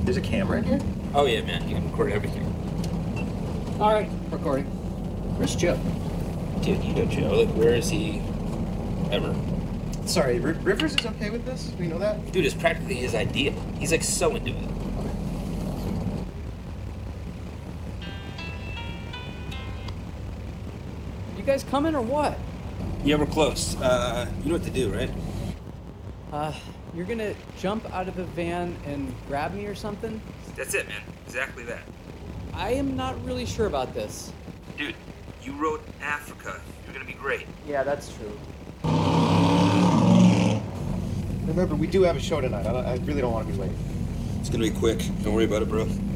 There's a camera in here? Oh yeah, man, you can record everything. All right, recording. Where's Joe? Dude, you know Joe, like, where is he ever? Sorry, Rivers is okay with this? We know that? Dude, it's practically his idea. He's like so into it. You guys coming or what? Yeah, we're close. You know what to do, right? You're gonna jump out of the van and grab me or something? That's it, man. Exactly that. I am not really sure about this. Dude, you wrote Africa. You're gonna be great. Yeah, that's true. Remember, we do have a show tonight. I really don't want to be late. It's gonna be quick. Don't worry about it, bro.